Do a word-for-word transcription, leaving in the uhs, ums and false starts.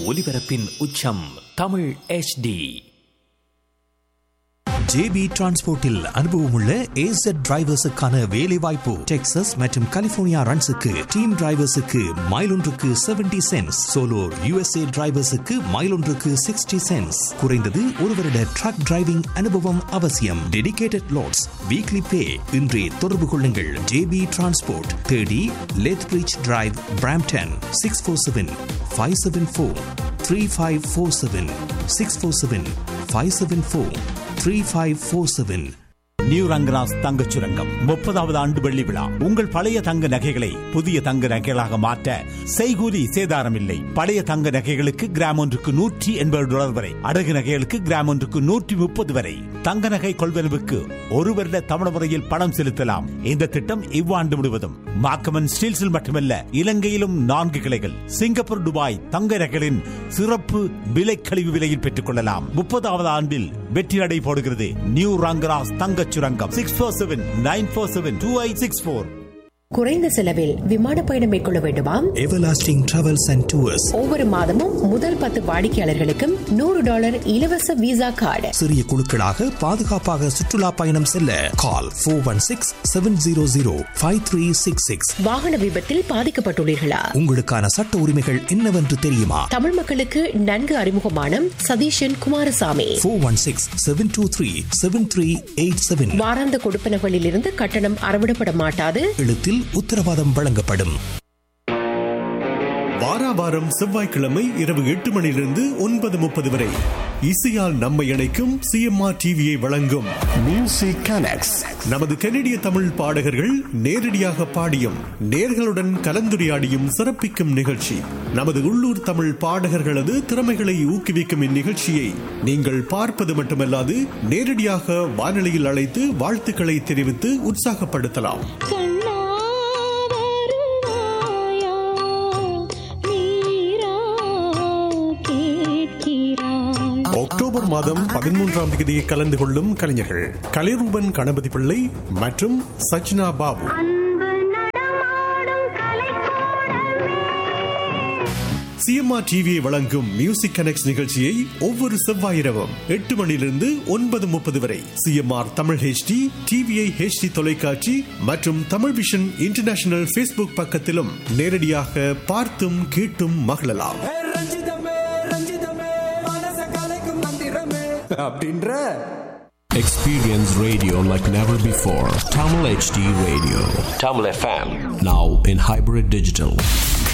ஒலிபரப்பின் உச்சம் Tamil H D. JP டிரான்ஸ்போர்ட்டில் அனுபவமுள்ள ஏசட் டிரைவர்ஸுக்கான வேலை வாய்ப்பு. டெக்சாஸ் மற்றும் கலிபோர்னியா ரன்ஸுக்கு டீம் டிரைவர்ஸுக்கு மைல் ஒன்றுக்கு seventy cents, solo USA டிரைவர்ஸுக்கு mile ஒன்றுக்கு சிக்ஸ்டி சென்ட்ஸ். குறைந்தது ஒரு வருட ட்ரக் டிரைவிங் அனுபவம் அவசியம். டெடிகேட்டட் லோட்ஸ், வீக்லி பே. இன்றே தொடர்பு கொள்ளுங்கள். JP transport, thirty லெத்பிரிட்ஜ் drive, Brampton. Six four seven five seven four three five four seven six four seven five seven four three five four seven. New Rangaraj தங்கச் சுரங்கம் முப்பதாவது ஆண்டு வெள்ளி விழா. உங்கள் பழைய தங்க நகைகளை புதிய தங்க நகைகளாக மாற்ற செய்கூலி சேதாரம் இல்லை. பழைய தங்க நகைகளுக்கு கிராம் ஒன்றுக்கு நூற்றி எண்பது டாலர் வரை, அடகு நகைகளுக்கு கிராம் ஒன்றுக்கு நூற்றி முப்பது வரை. தங்க நகை கொள்வனவுக்கு ஒரு வருட தமிழ் முறையில் பணம் செலுத்தலாம். இந்த திட்டம் இவ்வாண்டு முழுவதும் மாக்கமன் ஸ்டீல்ஸில் மட்டுமல்ல, இலங்கையிலும் நான்கு கிளைகள். சிங்கப்பூர், துபாய் தங்க நகைகளின் சிறப்பு விலை கழிவு விலையில் பெற்றுக் கொள்ளலாம். முப்பதாவது ஆண்டில் வெற்றி நடை போடுகிறது நியூ ரங்கராஸ் தங்கச் சுரங்கம். Six four seven nine four seven two eight six four. குறைந்த செலவில் விமான பயணம் மேற்கொள்ள வேண்டுமா? எவர்லாஸ்டிங் டிராவல்ஸ் அண்ட் டூர்ஸ் ஒவ்வொரு மாதமும் முதல் பத்து வாடிக்கையாளர்களுக்கும் நூறு டாலர் இலவச விசா கார்டு. சிறிய குழுக்களாக பாதுகாப்பாக சுற்றுலா பயணம் செல்ல call four one six seven zero zero five three six six. வாகன விபத்தில் பாதிக்கப்பட்டுள்ளீர்களா? உங்களுக்கான சட்ட உரிமைகள் என்னவென்று தெரியுமா? தமிழ் மக்களுக்கு நன்கு அறிமுகமான Satheesan Kumaraswamy. Four one six seven two three seven three eight seven. வாராந்த கொடுப்பனகளில் இருந்து கட்டணம் அறவிடப்பட மாட்டாது. எழுத்தில் உத்தரவாதம் வழங்கப்படும். வாராவாரம் செவ்வாய்க்கிழமை இரவு எட்டு மணியிலிருந்து ஒன்பது முப்பது வரை இசையால் நம்மை இணைக்கும் சிஎம்ஆர் டிவியை வழங்கும் மியூசிக் கனெக்ட்ஸ். நமது கனடிய தமிழ் பாடகர்கள் நேரடியாக பாடியும் நேர்களுடன் கலந்துரையாடியும் சிறப்பிக்கும் நிகழ்ச்சி. நமது உள்ளூர் தமிழ் பாடகர்களது திறமைகளை ஊக்குவிக்கும் இந்நிகழ்ச்சியை நீங்கள் பார்ப்பது மட்டுமல்லாது நேரடியாக வானொலியில் அழைத்து வாழ்த்துக்களை தெரிவித்து உற்சாகப்படுத்தலாம். அக்டோபர் மாதம் பதிமூன்றாம் தேதியை கலந்து கொள்ளும் கலைஞர்கள் கலைரூபன் கணபதி பிள்ளை மற்றும் சச்னா பாபு. சிஎம்ஆர் டிவியை வழங்கும் மியூசிக் கனெக்ட்ஸ் நிகழ்ச்சியை ஒவ்வொரு செவ்வாய் இரவும் எட்டு மணியிலிருந்து ஒன்பது முப்பது வரை CMR Tamil HD, TVI HD தொலைக்காட்சி மற்றும் தமிழ் விஷன் இன்டர்நேஷனல் ஃபேஸ்புக் பக்கத்திலும் நேரடியாக பார்த்தும் கேட்டும் மகிழலாம். Experience radio like never before. Tamil H D Radio. Tamil F M. Now in hybrid digital.